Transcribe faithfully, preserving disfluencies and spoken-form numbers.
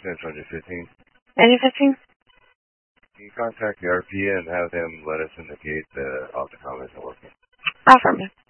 Central fifteen. Engine fifteen? Can you contact the R P and have them let us indicate the Opticom isn't working? Affirmative.